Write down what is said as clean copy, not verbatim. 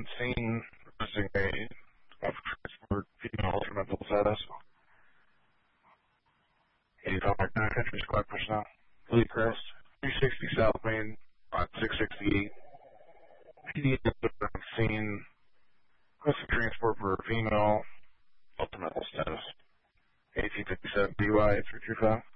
scene requesting a transport female ultimate mental status. 85 Country Squad personnel. Lee Crest, 360 South Main, 668. PD on scene requesting transport for a female ultimate mental status. 1857 DY 325.